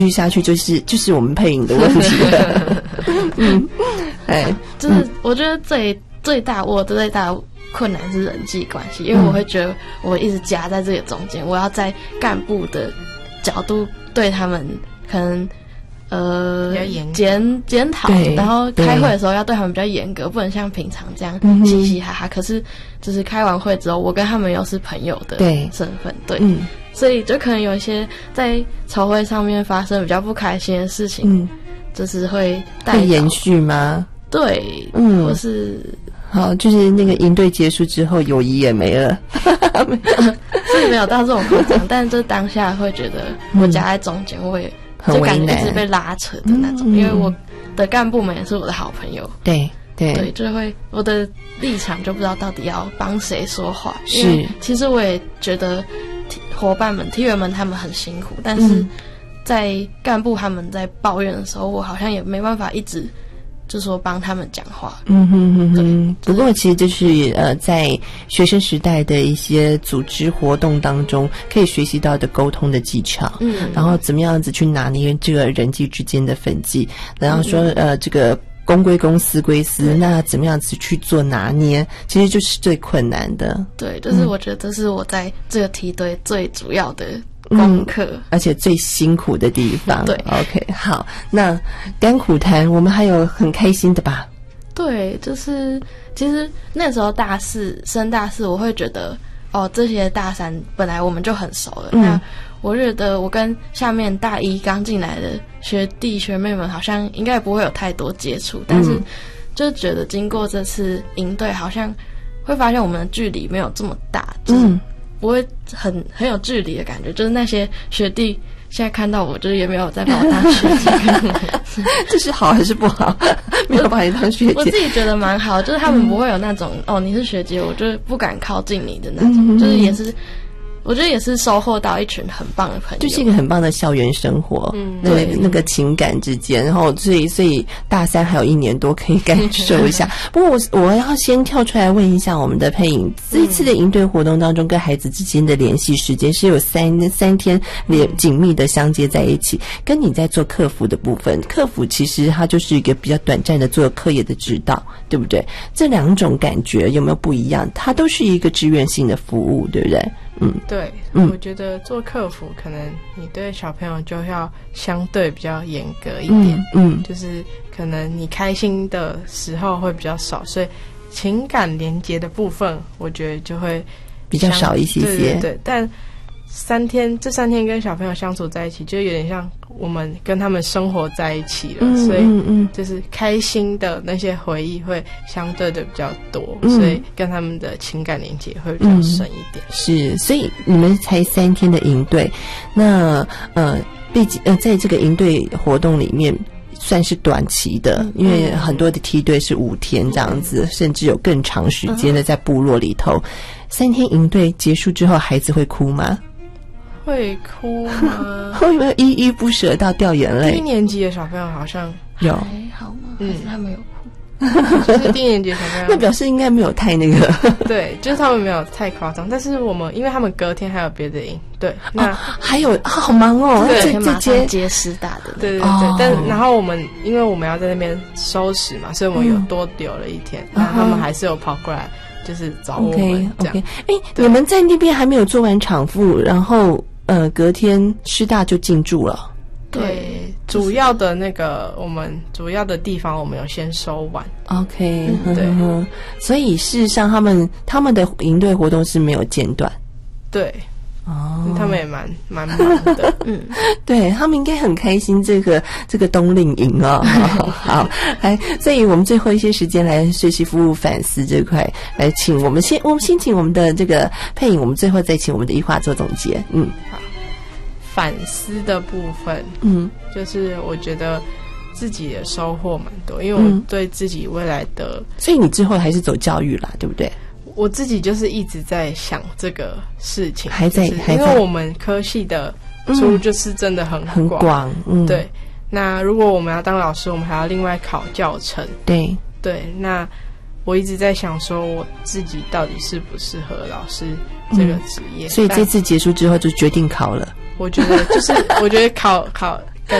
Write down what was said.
下去就是我们配音的问题了。 就是我觉得最大的困难是人际关系，因为我会觉得我一直夹在这个中间，我要在干部的角度对他们可能检讨，然后开会的时候要对他们比较严格，不能像平常这样嘻嘻哈哈。可是就是开完会之后，我跟他们又是朋友的身份，所以就可能有一些在筹会上面发生比较不开心的事情，就是会延续吗？ 对，或是好，就是那个营队结束之后，友谊也没了， 所以没有到这种夸张，但就当下会觉得我夹在中间，我也就感觉一直被拉扯的那种，因为我的干部们也是我的好朋友，对，就会我的立场就不知道到底要帮谁说话，因为其实我也觉得伙伴们、梯员们他们很辛苦，但是在干部他们在抱怨的时候，我好像也没办法一直就说帮他们讲话。 不过其实就是在学生时代的一些组织活动当中可以学习到的沟通的技巧，然后怎么样子去拿捏这个人际之间的分际，然后说这个公归公，私归私，那怎么样子去做拿捏，其实就是最困难的。对， 就是我觉得这是我在这个梯队最主要的功课， 而且最辛苦的地方。对 ，OK， 好，那甘苦谈，我们还有很开心的吧？ 对，就是其实那时候升大四，我会觉得这些大三本来我们就很熟了，那我觉得我跟下面大一刚进来的学弟学妹们好像应该也不会有太多接触，但是就觉得经过这次营队，好像会发现我们的距离没有这么大，就是不会很有距离的感觉，就是那些学弟现在看到我，就是也没有再把我当学姐。 这是好还是不好？没有把你当学姐， 我自己觉得蛮好，就是他们不会有那种你是学姐，我就不敢靠近你的那种，就是也是。我觉得也是收获到一群很棒的朋友， 就是一个很棒的校园生活，那个情感之间，然后所以大三还有1年多可以感受一下。不过我要先跳出来问一下我们的配音，这一次的营队活动当中跟孩子之间的联系时间是有三天紧密的相接在一起，跟你在做客服的部分，客服其实它就是一个比较短暂的做课业的指导，对不对？这两种感觉有没有不一样？它都是一个志愿性的服务，对不对？ 对，我觉得做客服可能你对小朋友就要相对比较严格一点，就是可能你开心的时候会比较少，所以情感连结的部分我觉得就会比较少一些些。 对，但这3天跟小朋友相处在一起，就有点像我们跟他们生活在一起了，所以就是开心的那些回忆会相对的比较多，所以跟他们的情感连接会比较深一点。 是，所以你们才3天的营队，那毕竟在这个营队活动里面算是短期的，因为很多的梯队是5天这样子，甚至有更长时间的在部落里头。3天营队结束之后，孩子会哭吗？ 会哭吗？ 会没有依依不舍到掉眼泪？ 低年级的小朋友好像有， 还好吗？还是他们有哭？ 就是低年级的小朋友， 那表示应该没有太那个。 对，就是他们没有太夸张，但是因为他们隔天还有别的营，对，那还有好忙哦， 对，马上接师大的， 对，但然后因为我们要在那边收拾嘛，所以我们有多留了1天，那他们还是有跑过来。就是找我们这样。 你们在那边还没有做完场副，然后隔天师大就进驻了。 对，主要的我们主要的地方我们有先收完。 OK， 对，所以事实上他们的营队活动是没有间断。 对。他们也蛮忙的， 对，他们应该很开心这个冬令营哦。好，来，所以我们最后一些时间来学习服务反思这块，来请我们先请我们的这个配音，我们最后再请我们的一华做总结。 好，反思的部分，就是我觉得自己的收获蛮多，因为我对自己未来的， 所以你之后还是走教育啦，对不对？ 我自己就是一直在想这个事情， 还在， 因为我们科系的书就是真的很广，对。那如果我们要当老师，我们还要另外考教程，对。那我一直在想说，我自己到底适不适合老师这个职业？ 所以这次结束之后就决定考了。 我觉得考